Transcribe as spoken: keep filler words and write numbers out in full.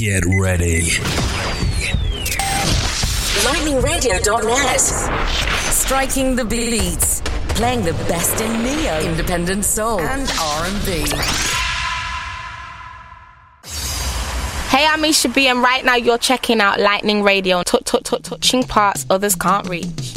Get ready. lightning radio dot net. Striking the beats. Playing the best in neo, independent soul, and R and B. Hey, I'm Isha B, and right now you're checking out Lightning Radio, touching parts others can't reach.